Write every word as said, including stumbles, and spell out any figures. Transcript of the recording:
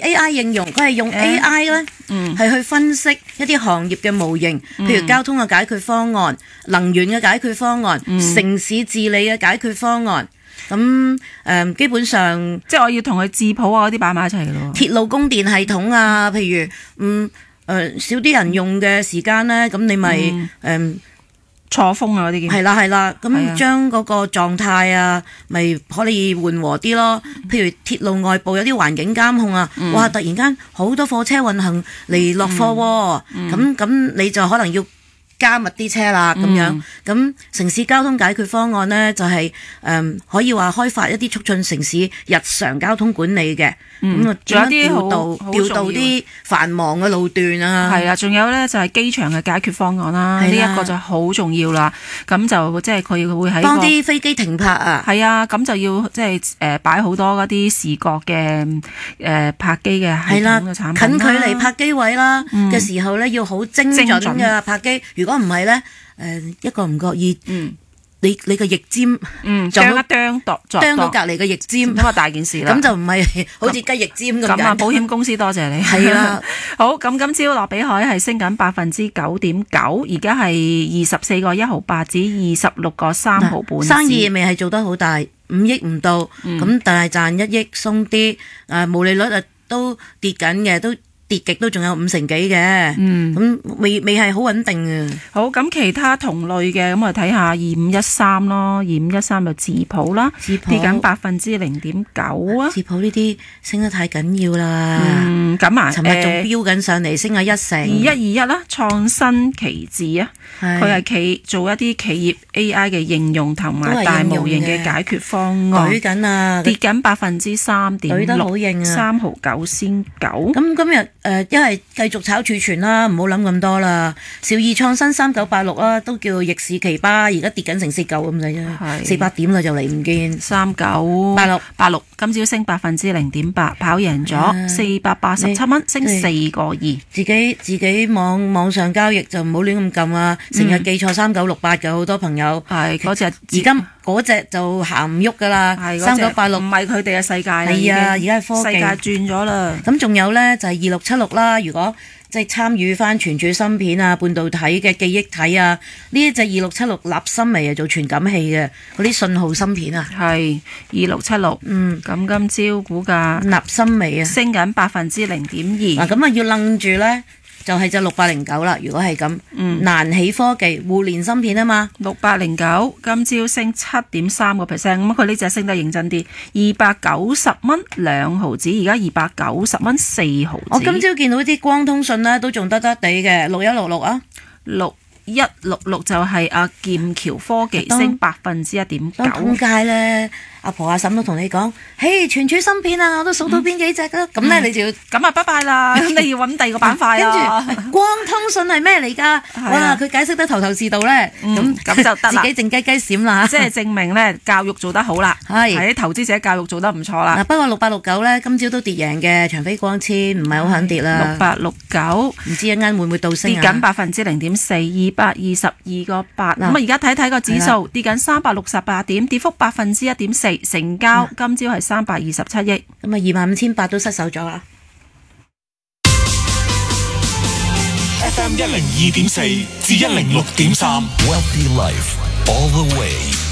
A I 應用，佢係用 A I 咧，係、嗯、去分析一啲行業嘅模型，譬如交通嘅解決方案、能源嘅解決方案、嗯、城市治理嘅解決方案。咁誒、呃，基本上即係我要同佢智譜啊嗰啲擺埋一齊嘅咯。 鐵路供電系統啊，譬如嗯誒、呃、少啲人用嘅時間咧，咁你咪誒。嗯呃錯風啊嗰啲嘅， 係啦係啦，咁將嗰個狀態啊，咪可以緩和啲咯。譬如鐵路外部有啲環境監控啊，嗯、哇！突然間好多貨車運行嚟落貨喎，咁咁、嗯、你就可能要加密啲車啦，咁、嗯、樣。咁城市交通解決方案呢，就係、是、誒、嗯、可以話開發一啲促進城市日常交通管理嘅。咁啊，仲有啲調度調度啲繁忙嘅路段啊， 係啊，仲有咧就係機場嘅解決方案啦，呢一個就好重要啦。咁就即係佢會喺幫啲飛機停泊啊， 係啊，咁就要即係誒擺好多嗰啲視覺嘅誒泊機嘅系統嘅產品啦， 近距離泊機位啦嘅、嗯、時候咧要好精準嘅泊機，如果唔係咧誒一個唔覺意。嗯你你個翼尖， 嗯，啄一啄，度啄到隔離個翼尖， 咁啊大件事啦。 咁就唔係好似雞翼尖咁。 咁啊，保險公司多謝你。 係啦， 好，咁今朝落比海係升緊百分之九點九，而家係二十四個一毫八至二十六個三毫半。 生意未係做得好大，五億唔到，咁、嗯、但係賺一億鬆啲，誒毛利率啊都跌緊嘅，都。跌極都仲有五成幾嘅，嗯，咁未未係好穩定嘅。 好，咁其他同類嘅，咁我睇下二五一三咯，二五一三就智譜啦，跌緊百分之零點九啊。 智譜呢啲升得太緊要啦， 嗯，咁啊， 尋日仲飆緊上嚟，升咗一成。二一二一啦，創新奇智啊，佢係企做一啲企業 A I 嘅應用同埋大模型嘅解決方案， 舉緊啊， 跌緊百分之三點六，三毫九仙九。 咁今日。誒、呃，一係繼續炒儲存啦，唔好諗咁多啦。兆易創新三九八六啦，都叫逆市奇葩，而家跌緊成四九咁滯啫，四百點啦就嚟唔見。 三九八六八六，今朝升百分之零點八，跑贏咗四百八十七蚊，升四個二。 自己自己網網上交易就唔好亂咁撳啊，成日記錯三九六八嘅好多朋友。 係嗰隻， 而家嗰隻就行唔喐噶啦。三九八六唔係佢哋嘅世界。 係啊，而家係科技世界轉咗啦。 咁仲有咧就係二六七六啦，如果即係參與翻存儲芯片啊、半導體嘅記憶體啊，呢一隻二六七六立芯微啊做傳感器嘅嗰啲信號芯片啊， 係二六七六，嗯，咁今朝股價立芯微啊， 升緊百分之零點二， 嗱咁啊要楞住咧。就係隻六八零九啦，如果係咁，嗯，難起科技互聯芯片啊嘛， 六八零九今朝升七點三個 percent，咁佢呢隻升得認真啲，二百九十蚊兩毫子，而家二百九十蚊四毫子。 我今朝見到啲光通訊咧都仲得得地嘅，六一六六啊， 六一六六就係阿劍橋科技升百分之一點九。 點解咧？阿婆阿嬸都同你講，嘿，存儲芯片啊，我都數到邊幾隻啦。咁、嗯、咧你就要咁啊，拜拜啦！咁你要揾第二個板塊啊。 跟住光通訊係咩嚟㗎？哇，佢解釋得頭頭是道咧。咁咁、嗯、就得啦。自己靜雞雞閃啦， 即係證明咧教育做得好啦。係喺投資者教育做得唔錯啦。 不過六八六九咧，今朝都跌贏嘅，長飛光纖唔係好肯跌啦。 六八六九唔知一陣會唔會倒升啊？ 跌緊百分之零點四，二百二十二個八。咁啊，而家睇睇個指數跌緊三百六十八點，跌幅百分之一點四，成交。今朝係三百二十七億， 咁啊二萬五千八都失手咗啦。 F M 一零二點四至一零六點三 Wealthy Life all the way。